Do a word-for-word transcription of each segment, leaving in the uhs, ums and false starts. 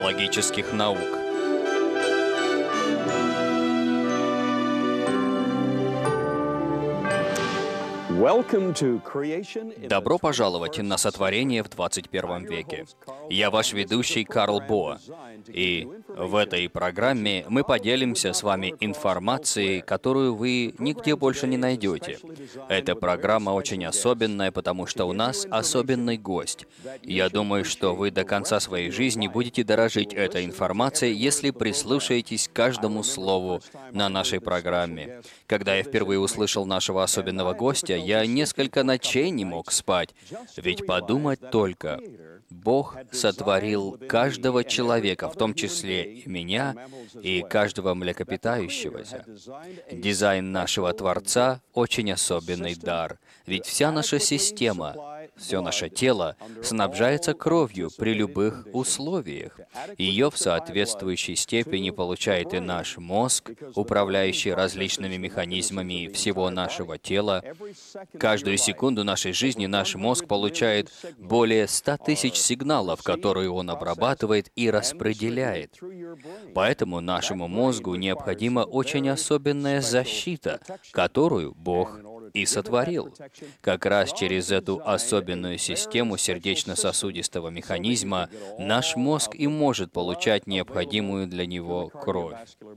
логических наук. Добро пожаловать на сотворение в двадцать первом веке. Я ваш ведущий Карл Бо, и в этой программе мы поделимся с вами информацией, которую вы нигде больше не найдете. Эта программа очень особенная, потому что у нас особенный гость. Я думаю, что вы до конца своей жизни будете дорожить этой информацией, если прислушаетесь к каждому слову на нашей программе. Когда я впервые услышал нашего особенного гостя, я несколько ночей не мог спать. Ведь подумать только, Бог сотворил каждого человека, в том числе и меня, и каждого млекопитающегося. Дизайн нашего Творца — очень особенный дар. Ведь вся наша система, все наше тело снабжается кровью при любых условиях. Ее в соответствующей степени получает и наш мозг, управляющий различными механизмами всего нашего тела. Каждую секунду нашей жизни наш мозг получает более ста тысяч сигналов, которые он обрабатывает и распределяет. Поэтому нашему мозгу необходима очень особенная защита, которую Бог и сотворил. Как раз через эту особенную систему сердечно-сосудистого механизма наш мозг и может получать необходимую для него кровь.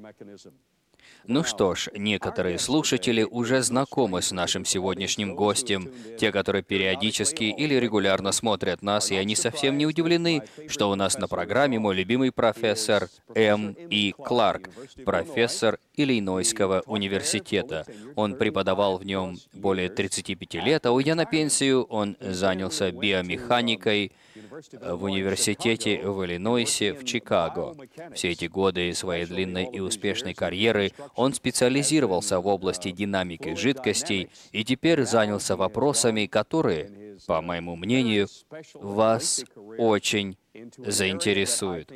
Ну что ж, некоторые слушатели уже знакомы с нашим сегодняшним гостем, те, которые периодически или регулярно смотрят нас, и они совсем не удивлены, что у нас на программе мой любимый профессор М. И. Кларк, профессор Иллинойского университета. Он преподавал в нем более тридцати пяти лет, а уйдя на пенсию, он занялся биомеханикой в университете в Иллинойсе в Чикаго. Все эти годы своей длинной и успешной карьеры он специализировался в области динамики жидкостей и теперь занялся вопросами, которые, по моему мнению, вас очень заинтересуют.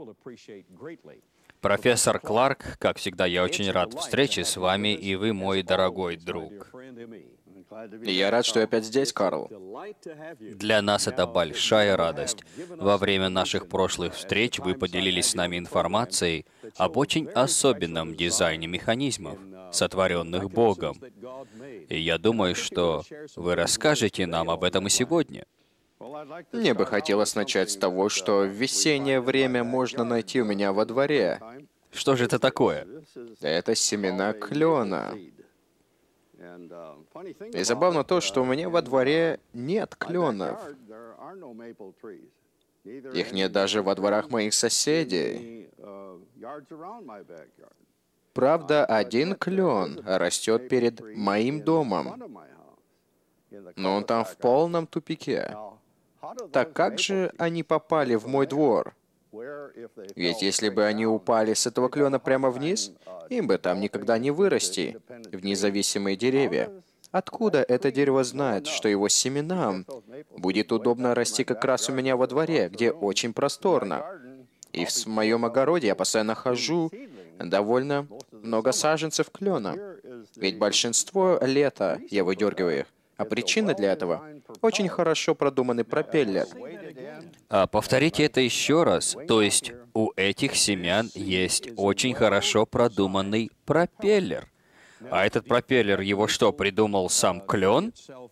Профессор Кларк, как всегда, я очень рад встрече с вами, и вы мой дорогой друг. Я рад, что я опять здесь, Карл. Для нас это большая радость. Во время наших прошлых встреч вы поделились с нами информацией об очень особенном дизайне механизмов, сотворенных Богом. И я думаю, что вы расскажете нам об этом и сегодня. Мне бы хотелось начать с того, что в весеннее время можно найти у меня во дворе. Что же это такое? Это семена клена. И забавно то, что у меня во дворе нет кленов. Их нет даже во дворах моих соседей. Правда, один клен растет перед моим домом, но он там в полном тупике. Так как же они попали в мой двор? Ведь если бы они упали с этого клена прямо вниз, им бы там никогда не вырасти в независимые деревья. Откуда это дерево знает, что его семенам будет удобно расти как раз у меня во дворе, где очень просторно? И в моем огороде я постоянно хожу довольно много саженцев клена. Ведь большинство лета я выдергиваю их. А причина для этого — очень хорошо продуманный пропеллер. А повторите это еще раз. То есть у этих семян есть очень хорошо продуманный пропеллер. А этот пропеллер, его что, придумал сам клен?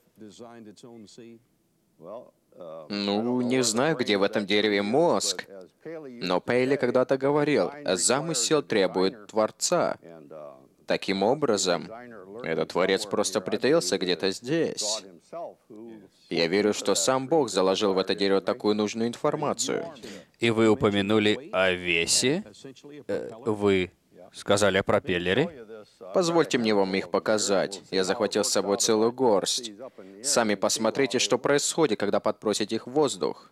Ну, не знаю, где в этом дереве мозг, но Пейли когда-то говорил, замысел требует Творца. Таким образом, этот Творец просто притаился где-то здесь. Я верю, что сам Бог заложил в это дерево такую нужную информацию. И вы упомянули о весе? Э, Вы сказали о пропеллере? Позвольте мне вам их показать. Я захватил с собой целую горсть. Сами посмотрите, что происходит, когда подбросите их в воздух.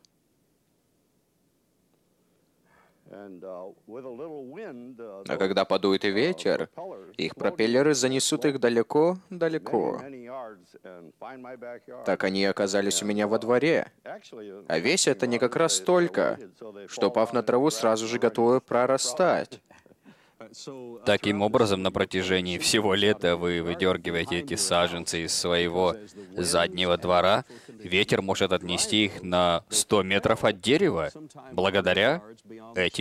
А когда подует и ветер, их пропеллеры занесут их далеко-далеко. Так они и оказались у меня во дворе. А весь это не как раз столько, что, упав на траву, сразу же готовы прорастать. Таким образом, на протяжении всего лета вы выдергиваете эти саженцы из своего заднего двора. Ветер может отнести их на сто метров от дерева благодаря этим